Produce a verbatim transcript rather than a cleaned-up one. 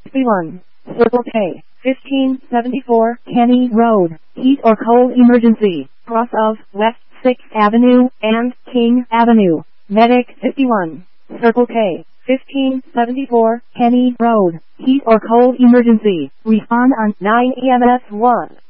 one. Circle K, fifteen seventy-four Kenny Road, heat or cold emergency, cross of West sixth Avenue and King Avenue. Medic fifty-one. Circle K, fifteen seventy-four Kenny Road, heat or cold emergency, respond on nine E M S one.